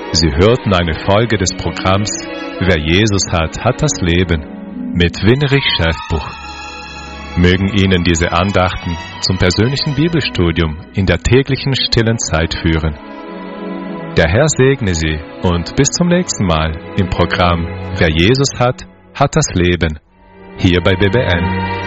Sie hörten eine Folge des Programms Wer Jesus hat, hat das Leben mit Winrich Schäfbuch. Mögen Ihnen diese Andachten zum persönlichen Bibelstudium in der täglichen stillen Zeit führen. Der Herr segne Sie und bis zum nächsten Mal im Programm Wer Jesus hat, hat das Leben, hier bei BBN.